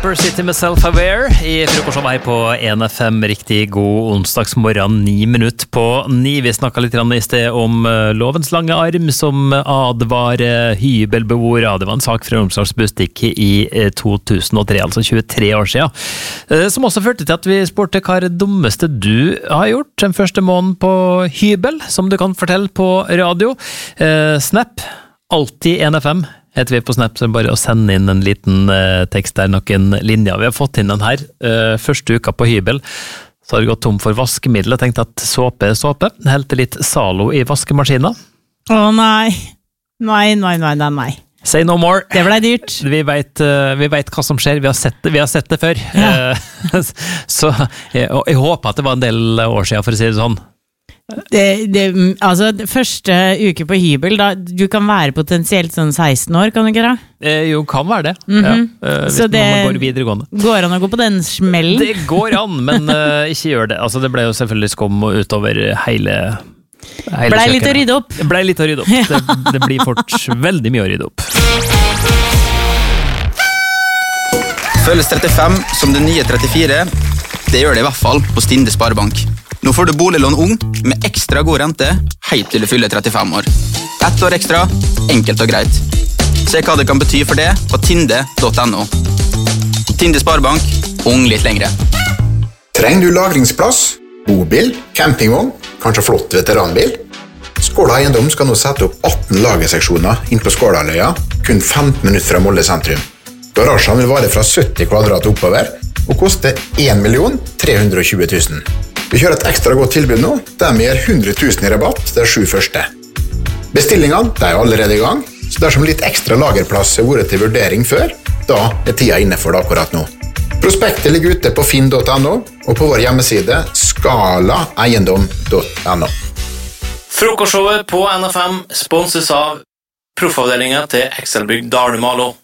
Bumper City med Self-Aware I frokostshowet her på 1FM. Riktig god onsdagsmorgen, 9 minutter på 9. Vi snakket litt I sted om lovens lange arm som advarer hybelbeboere. Det var en sak fra Romsdals Bustikk I 2003, altså 23 år siden. Som også førte til at vi spurte hva det dummeste du har gjort den første måneden på hybel, som du kan fortelle på radio. Snap, alltid 1FM. Heter vi på Snap, så bare å sende inn en liten tekst der, noen linjer. Vi har fått inn den her. Første uka på hybel, så har det gått tom for vaskemiddel. Jeg tenkte at såpe. Helte litt Zalo I vaskemaskinen. Nei. Say no more. Det ble dyrt. Vi vet hva som skjer. Vi har sett det før. Ja. Så jeg håper at det var en del år siden, for å si det sånn. Altså, første uke på hybel da, du kan være potensielt sånn 16 år, kan du ikke da? Jo, kan være det ja. Hvis så det man går videregående går an å gå på den smellen? Det går an, men ikke gjør det altså, det ble jo selvfølgelig skum utover hele Blei litt å rydde opp ja. det blir fort veldig mye å rydde opp Føles 35 som det nye 34 Det gjør det I hvert fall på Stinde Sparebank Nå får du boliglån ung med ekstra god rente helt til du fyller 35 år. 1 år ekstra, enkelt og greit. Se hva det kan bety for det på tinde.no. Tinde Sparebank, ung litt lengre. Trenger du lagringsplass, bobil, campingvogn, kanskje flott veteranbil? Skåla Eiendom skal nå sette opp 18 lagerseksjoner inn på Skålaløya, kun 15 minutter fra Molde sentrum. Garasjen vil vare fra 70 kvadrat oppover og koste 1.320 000. Vi kjører et ekstra godt tilbud nå, der vi gir 100 000 I rabatt de 7 første. Bestillingene de allerede I gang, så dersom litt ekstra lagerplass har vært til vurdering før, da tida inne for det akkurat nå. Prospektet ligger ute på finn.no og på vår hjemmeside skalaeiendom.no. Frokostshowet på NFM sponses av proffavdelingen til Excelbygg Dalumalo.